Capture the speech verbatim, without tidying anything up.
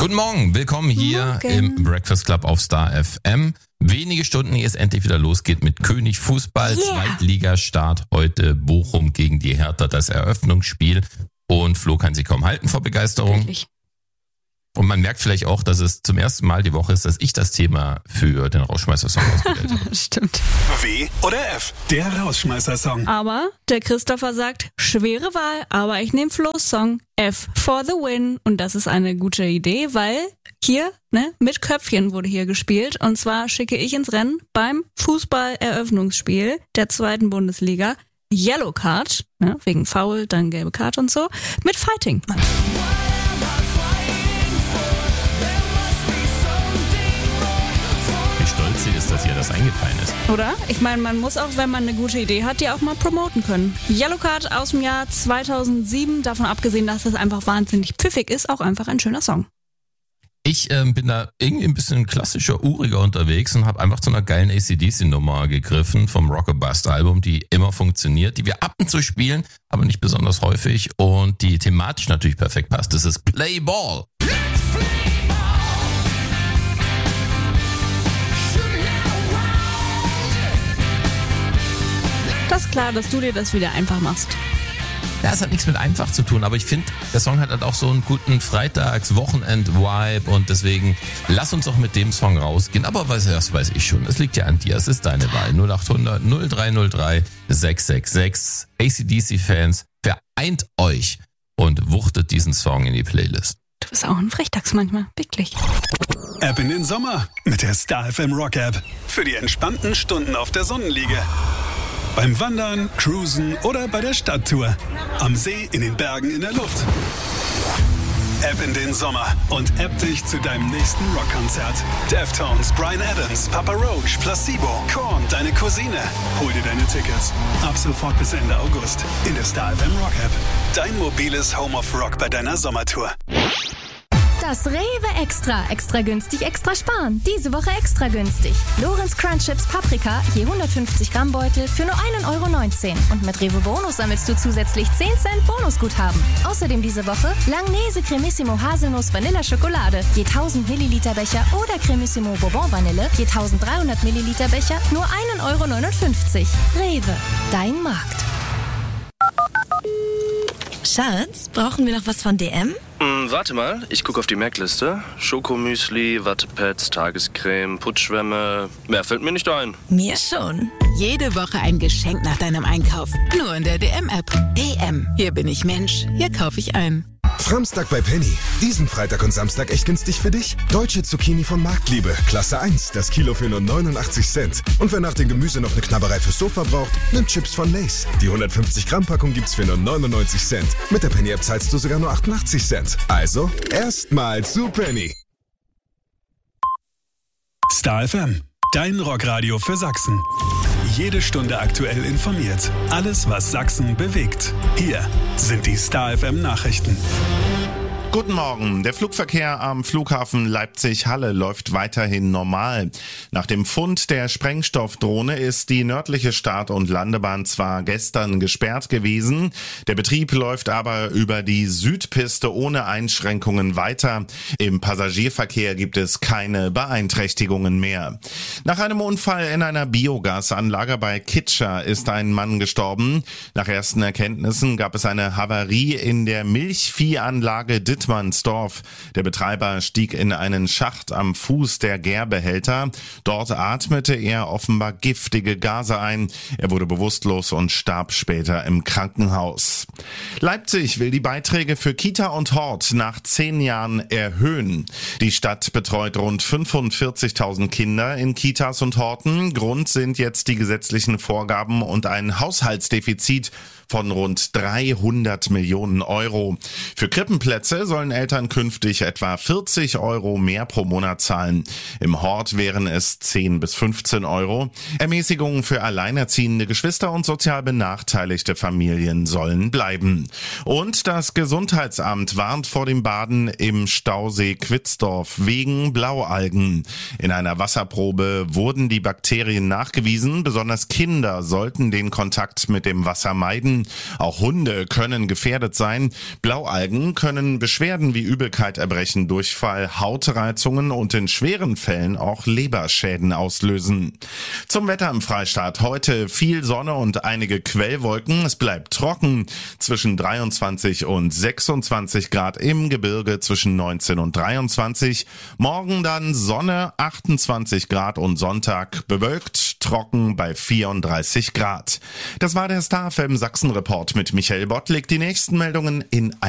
Guten Morgen, willkommen hier Morgen. im Breakfast Club auf Star F M. Wenige Stunden, ehe es endlich wieder losgeht mit König Fußball. Yeah. Zweitligastart heute Bochum gegen die Hertha, das Eröffnungsspiel. Und Flo kann sich kaum halten vor Begeisterung. Wirklich. Und man merkt vielleicht auch, dass es zum ersten Mal die Woche ist, dass ich das Thema für den Rausschmeißer-Song ausgewählt habe. Stimmt. W oder F, der Rausschmeißer-Song. Aber der Christopher sagt, schwere Wahl, aber ich nehme Flo's Song F for the win. Und das ist eine gute Idee, weil hier, ne, mit Köpfchen wurde hier gespielt. Und zwar schicke ich ins Rennen beim Fußball-Eröffnungsspiel der zweiten Bundesliga Yellow Card, ne, wegen Foul, dann gelbe Karte und so, mit Fighting. Wie stolz sie ist, dass ihr das eingefallen ist. Oder? Ich meine, man muss auch, wenn man eine gute Idee hat, die auch mal promoten können. Yellow Card aus dem Jahr zweitausendsieben, davon abgesehen, dass das einfach wahnsinnig pfiffig ist, auch einfach ein schöner Song. Ich ähm, bin da irgendwie ein bisschen klassischer, uriger unterwegs und habe einfach zu einer geilen A C D C-Nummer gegriffen vom Rock or Bust Album, die immer funktioniert, die wir ab und zu spielen, aber nicht besonders häufig und die thematisch natürlich perfekt passt. Das ist Play Ball. Das ist klar, dass du dir das wieder einfach machst. Ja, es hat nichts mit einfach zu tun, aber ich finde, der Song hat halt auch so einen guten Freitags-Wochenend-Vibe und deswegen lass uns doch mit dem Song rausgehen. Aber was, das weiß ich schon, es liegt ja an dir, es ist deine Wahl. null acht hundert null drei null drei sechs sechs sechs. A C D C-Fans, vereint euch und wuchtet diesen Song in die Playlist. Du bist auch ein Frechtags manchmal, wirklich. Ab in den Sommer mit der Star F M Rock App. Für die entspannten Stunden auf der Sonnenliege. Beim Wandern, Cruisen oder bei der Stadttour. Am See, in den Bergen, in der Luft. App in den Sommer und app dich zu deinem nächsten Rockkonzert. Deftones, Bryan Adams, Papa Roach, Placebo, Korn, deine Cousine. Hol dir deine Tickets. Ab sofort bis Ende August in der Star F M Rock App. Dein mobiles Home of Rock bei deiner Sommertour. Das Rewe Extra. Extra günstig, extra sparen. Diese Woche extra günstig. Lorenz Crunch Chips Paprika, je hundertfünfzig Gramm Beutel für nur ein Euro neunzehn. Und mit Rewe Bonus sammelst du zusätzlich zehn Cent Bonusguthaben. Außerdem diese Woche Langnese Cremissimo Haselnuss Vanilla Schokolade, je tausend Milliliter Becher oder Cremissimo Bourbon Vanille, je dreizehnhundert Milliliter Becher, nur ein Euro neunundfünfzig. Rewe, dein Markt. Schatz, brauchen wir noch was von D M? Hm, warte mal, ich gucke auf die Merkliste. Schokomüsli, Wattepads, Tagescreme, Putzschwämme. Mehr fällt mir nicht ein. Mir schon. Jede Woche ein Geschenk nach deinem Einkauf. Nur in der D M-App. D M. Hier bin ich Mensch. Hier kaufe ich ein. Samstag bei Penny. Diesen Freitag und Samstag echt günstig für dich. Deutsche Zucchini von Marktliebe. Klasse eins. Das Kilo für nur neunundachtzig Cent. Und wer nach dem Gemüse noch eine Knabberei fürs Sofa braucht, nimmt Chips von Lay's. Die hundertfünfzig Gramm Packung gibt's für nur neunundneunzig Cent. Mit der Penny-App zahlst du sogar nur achtundachtzig Cent. Also, erstmal zu Penny. Star F M, dein Rockradio für Sachsen. Jede Stunde aktuell informiert. Alles, was Sachsen bewegt. Hier sind die Star F M Nachrichten. Guten Morgen. Der Flugverkehr am Flughafen Leipzig-Halle läuft weiterhin normal. Nach dem Fund der Sprengstoffdrohne ist die nördliche Start- und Landebahn zwar gestern gesperrt gewesen, der Betrieb läuft aber über die Südpiste ohne Einschränkungen weiter. Im Passagierverkehr gibt es keine Beeinträchtigungen mehr. Nach einem Unfall in einer Biogasanlage bei Kitscher ist ein Mann gestorben. Nach ersten Erkenntnissen gab es eine Havarie in der Milchviehanlage Dittmannsdorf. Der Betreiber stieg in einen Schacht am Fuß der Gärbehälter. Dort atmete er offenbar giftige Gase ein. Er wurde bewusstlos und starb später im Krankenhaus. Leipzig will die Beiträge für Kita und Hort nach zehn Jahren erhöhen. Die Stadt betreut rund fünfundvierzigtausend Kinder in Kitas und Horten. Grund sind jetzt die gesetzlichen Vorgaben und ein Haushaltsdefizit von rund dreihundert Millionen Euro. Für Krippenplätze sollen Eltern künftig etwa vierzig Euro mehr pro Monat zahlen. Im Hort wären es zehn bis fünfzehn Euro. Ermäßigungen für alleinerziehende Geschwister und sozial benachteiligte Familien sollen bleiben. Und das Gesundheitsamt warnt vor dem Baden im Stausee Quitzdorf wegen Blaualgen. In einer Wasserprobe wurden die Bakterien nachgewiesen. Besonders Kinder sollten den Kontakt mit dem Wasser meiden. Auch Hunde können gefährdet sein. Blaualgen können beschwerlich Beschwerden wie Übelkeit, Erbrechen, Durchfall, Hautreizungen und in schweren Fällen auch Leberschäden auslösen. Zum Wetter im Freistaat. Heute viel Sonne und einige Quellwolken. Es bleibt trocken. Zwischen dreiundzwanzig und sechsundzwanzig Grad im Gebirge, zwischen neunzehn und dreiundzwanzig. Morgen dann Sonne, achtundzwanzig Grad und Sonntag bewölkt, trocken bei vierunddreißig Grad. Das war der Star F M Sachsen Report mit Michael Bottlik. Die nächsten Meldungen in